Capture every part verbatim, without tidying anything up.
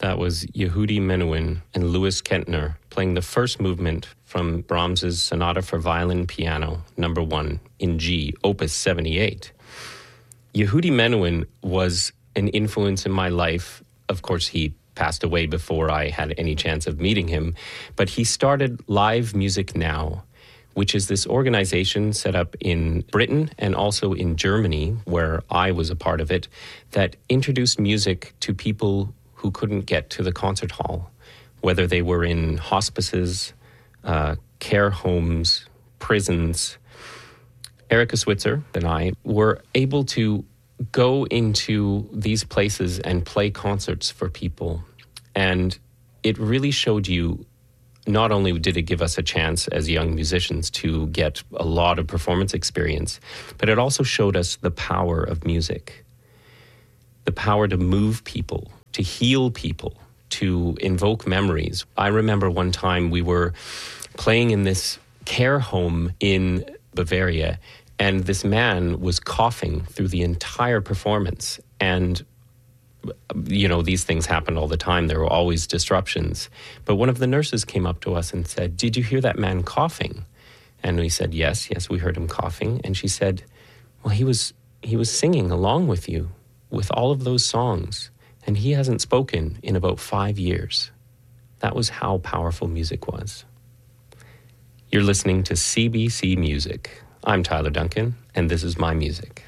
That was Yehudi Menuhin and Louis Kentner playing the first movement from Brahms's Sonata for Violin Piano, number one, in G, opus seventy-eight. Yehudi Menuhin was an influence in my life. Of course, he passed away before I had any chance of meeting him, but he started Live Music Now, which is this organization set up in Britain and also in Germany, where I was a part of it, that introduced music to people who couldn't get to the concert hall, whether they were in hospices, uh, care homes, prisons. Erica Switzer and I were able to go into these places and play concerts for people. And it really showed you, not only did it give us a chance as young musicians to get a lot of performance experience, but it also showed us the power of music, the power to move people, to heal people, to invoke memories. I remember one time we were playing in this care home in Bavaria, and this man was coughing through the entire performance. And, you know, these things happened all the time. There were always disruptions. But one of the nurses came up to us and said, "Did you hear that man coughing?" And we said, yes, yes, we heard him coughing. And she said, well, he was he was singing along with you, with all of those songs. And he hasn't spoken in about five years. That was how powerful music was. You're listening to C B C Music. I'm Tyler Duncan, and this is my music.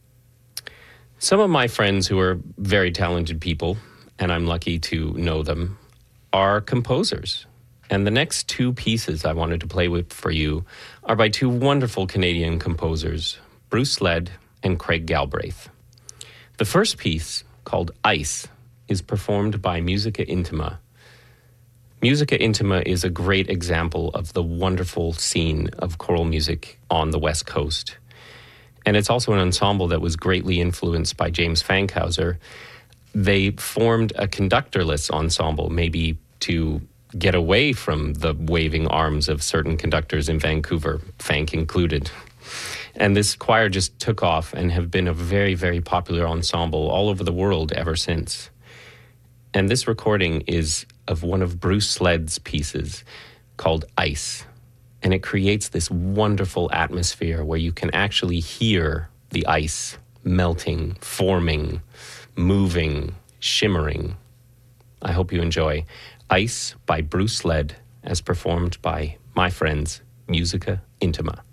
Some of my friends who are very talented people, and I'm lucky to know them, are composers. And the next two pieces I wanted to play with for you are by two wonderful Canadian composers, Bruce Sledd and Craig Galbraith. The first piece, called Ice, is performed by Musica Intima. Musica Intima is a great example of the wonderful scene of choral music on the West Coast. And it's also an ensemble that was greatly influenced by James Fankhauser. They formed a conductorless ensemble, maybe to get away from the waving arms of certain conductors in Vancouver, Fank included. And this choir just took off and have been a very, very popular ensemble all over the world ever since. And this recording is of one of Bruce Sledd's pieces called Ice. And it creates this wonderful atmosphere where you can actually hear the ice melting, forming, moving, shimmering. I hope you enjoy Ice by Bruce Sledd as performed by my friends Musica Intima.